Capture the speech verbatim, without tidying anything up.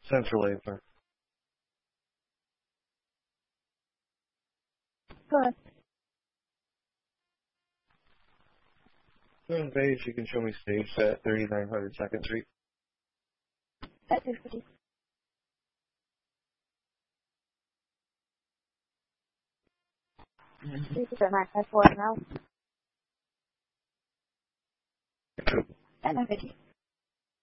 Central Aether. Good. On page, you can show me stage at thirty-nine hundred Second Street. At two fifty. This is at nine five four now. At nine fifty.